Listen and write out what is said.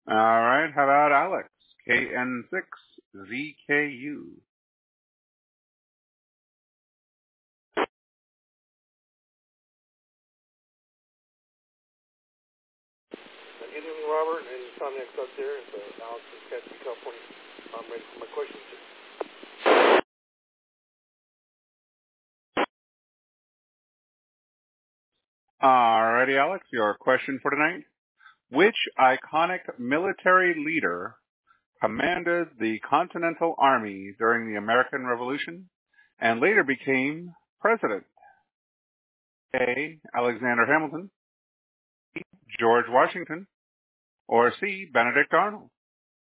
All right. How about Alex? KN6ZKU. Good evening, Robert, and Insomniac up there. It's Alex from Cassie, California. I'm ready for my questions. All righty, Alex. Your question for tonight. Which iconic military leader commanded the Continental Army during the American Revolution and later became president? A. Alexander Hamilton, B. George Washington, or C. Benedict Arnold?